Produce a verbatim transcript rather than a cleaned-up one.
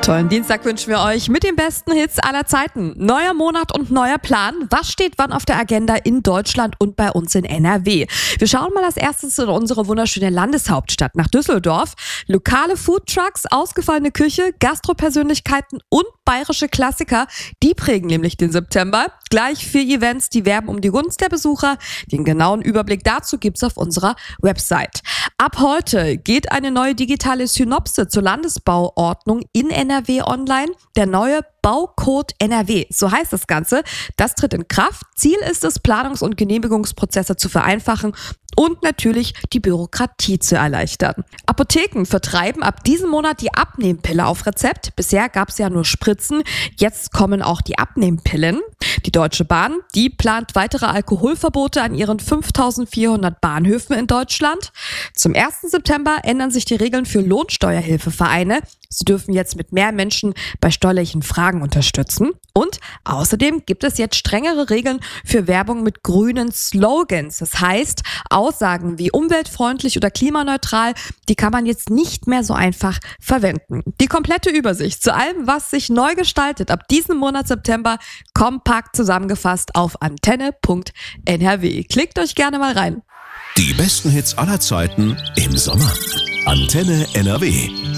Tollen Dienstag wünschen wir euch mit den besten Hits aller Zeiten. Neuer Monat und neuer Plan. Was steht wann auf der Agenda in Deutschland und bei uns in N R W? Wir schauen mal als erstes in unsere wunderschöne Landeshauptstadt nach Düsseldorf. Lokale Foodtrucks, ausgefallene Küche, Gastropersönlichkeiten und bayerische Klassiker, die prägen nämlich den September. Gleich vier Events, die werben um die Gunst der Besucher. Den genauen Überblick dazu gibt's auf unserer Website. Ab heute geht eine neue digitale Synopse zur Landesbauordnung in N R W online. Der neue Baucode N R W, so heißt das Ganze. Das tritt in Kraft. Ziel ist es, Planungs- und Genehmigungsprozesse zu vereinfachen und natürlich die Bürokratie zu erleichtern. Apotheken vertreiben ab diesem Monat die Abnehmpille auf Rezept. Bisher gab es ja nur Spritzen, jetzt kommen auch die Abnehmpillen. Die Deutsche Bahn, die plant weitere Alkoholverbote an ihren fünftausendvierhundert Bahnhöfen in Deutschland. Zum ersten September ändern sich die Regeln für Lohnsteuerhilfevereine. Sie dürfen jetzt mit mehr Menschen bei steuerlichen Fragen unterstützen. Und außerdem gibt es jetzt strengere Regeln für Werbung mit grünen Slogans. Das heißt, Aussagen wie umweltfreundlich oder klimaneutral, die kann man jetzt nicht mehr so einfach verwenden. Die komplette Übersicht zu allem, was sich neu gestaltet ab diesem Monat September, kompakt zusammengefasst auf antenne punkt n r w. Klickt euch gerne mal rein. Die besten Hits aller Zeiten im Sommer. Antenne N R W.